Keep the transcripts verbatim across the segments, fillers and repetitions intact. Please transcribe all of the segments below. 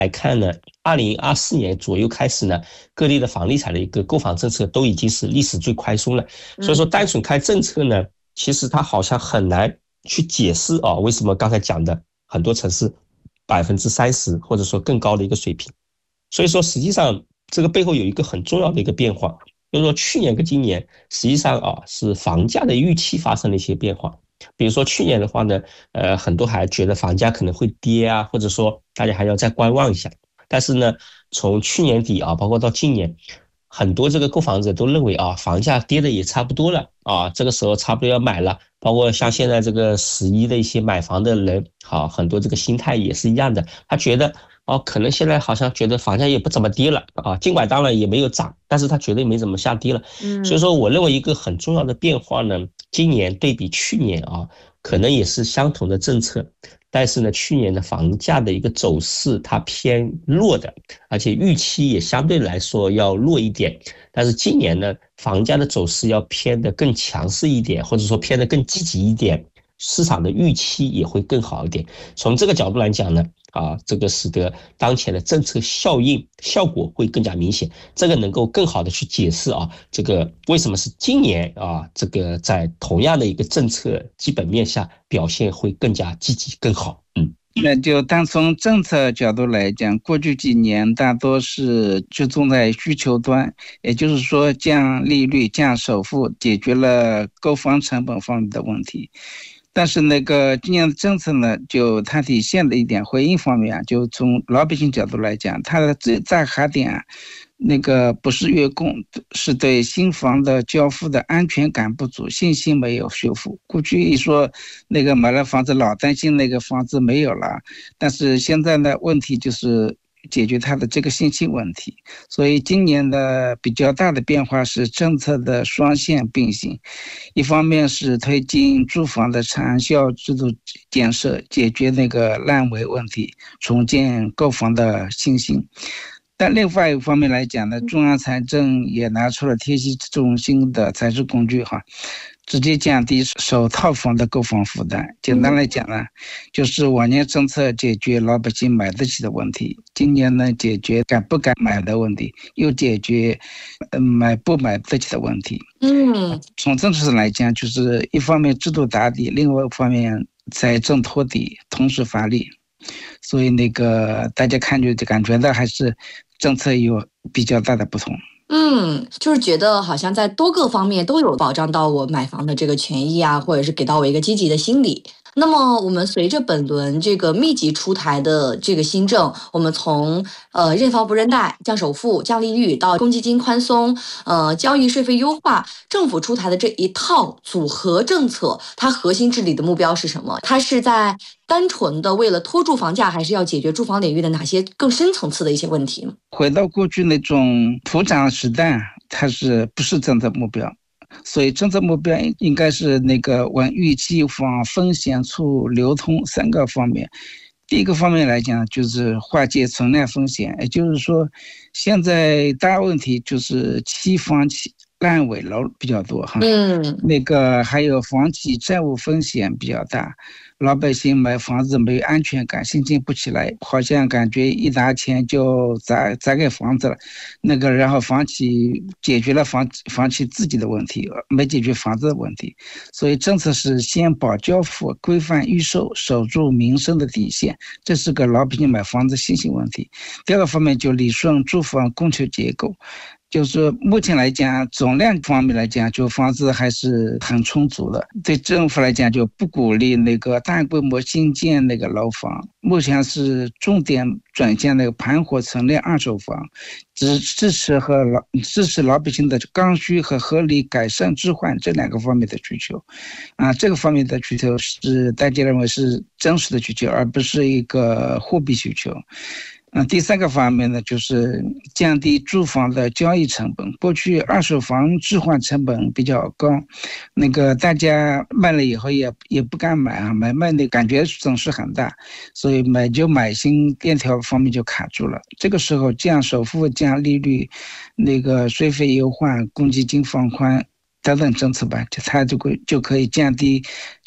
来看呢，二零二四年左右开始呢，各地的房地产的一个购房政策都已经是历史最宽松了。所以说，单纯看政策呢，其实它好像很难去解释啊，为什么刚才讲的很多城市百分之三十或者说更高的一个水平。所以说，实际上这个背后有一个很重要的一个变化，就是说去年跟今年实际上啊是房价的预期发生了一些变化。比如说去年的话呢，呃，很多还觉得房价可能会跌啊，或者说大家还要再观望一下。但是呢，从去年底啊，包括到今年，很多这个购房者都认为啊，房价跌的也差不多了啊，这个时候差不多要买了。包括像现在这个十一的一些买房的人，好，很多这个心态也是一样的，他觉得哦，可能现在好像觉得房价也不怎么跌了啊，尽管当然也没有涨，但是他觉得也没怎么下跌了。所以说，我认为一个很重要的变化呢，今年对比去年啊，可能也是相同的政策，但是呢，去年的房价的一个走势它偏弱的，而且预期也相对来说要弱一点。但是今年呢，房价的走势要偏得更强势一点，或者说偏得更积极一点，市场的预期也会更好一点。从这个角度来讲呢，啊，这个使得当前的政策效应效果会更加明显，这个能够更好的去解释啊，这个为什么是今年啊，这个在同样的一个政策基本面下表现会更加积极更好。嗯。 那就单从政策角度来讲，过去几年大多是集中在需求端，也就是说降利率、降首付，解决了购房成本方面的问题。但是那个今年的政策呢，就它体现的一点回应方面啊，就从老百姓角度来讲，它的最大卡点啊，那个不是月供，是对新房的交付的安全感不足，信心没有修复。过去一说那个买了房子老担心那个房子没有了，但是现在呢，问题就是解决它的这个信心问题。所以今年的比较大的变化是政策的双线并行，一方面是推进住房的长效制度建设，解决那个烂尾问题，重建购房的信心。但另外一方面来讲呢，中央财政也拿出了贴息中心的财政工具哈，直接降低首套房的购房负担。简单来讲呢，就是往年政策解决老百姓买得起的问题，今年呢解决敢不敢买的问题，又解决买不买得起的问题。 嗯， 从政策上来讲，就是一方面制度打底，另外一方面财政托底，同时发力。所以那个大家看就感觉到还是政策有比较大的不同。 嗯，就是觉得好像在多个方面都有保障到我买房的这个权益啊，或者是给到我一个积极的心理。那么我们随着本轮这个密集出台的这个新政，我们从呃认房不认贷、降首付、降利率到公积金宽松、呃交易税费优化，政府出台的这一套组合政策，它核心治理的目标是什么？它是在单纯的为了拖住房价，还是要解决住房领域的哪些更深层次的一些问题呢？ 回到过去那种普涨时代，它是不是政策目标？所以政策目标应该是那个稳预期、防风险、促流通三个方面。第一个方面来讲，就是化解存量风险，也就是说，现在大问题就是期房期烂尾楼比较多哈， 嗯， 那个还有房企债务风险比较大，老百姓买房子没有安全感，心情不起来，好像感觉一拿钱就砸砸给房子了，那个然后房企解决了房房企自己的问题，没解决房子的问题，所以政策是先保交付，规范预售，守住民生的底线，这是个老百姓买房子信心问题。第二个方面就理顺住房供求结构。就是目前来讲，总量方面来讲，就房子还是很充足的。对政府来讲，就不鼓励那个大规模新建那个楼房，目前是重点转向那个盘活存量二手房，只支持和老支持老百姓的刚需和合理改善置换这两个方面的需求。啊，这个方面的需求是大家认为是真实的需求，而不是一个货币需求。嗯，第三个方面呢，就是降低住房的交易成本。过去二手房置换成本比较高，那个大家卖了以后也也不敢买啊，买卖的感觉损失很大，所以买就买新链条方面就卡住了。这个时候降首付、降利率、那个税费优化、公积金放宽等等政策吧，它就会就可以降低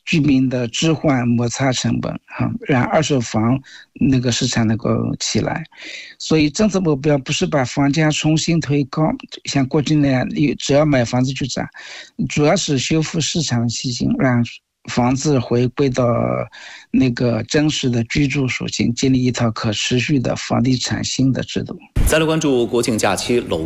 居民的置换摩擦成本哈，让二手房那个市场能够起来。所以政策目标不是把房价重新推高，像过去那样只要买房子就涨，主要是修复市场信心，让房子回归到那个真实的居住属性，建立一套可持续的房地产新的制度。 再来关注国庆假期楼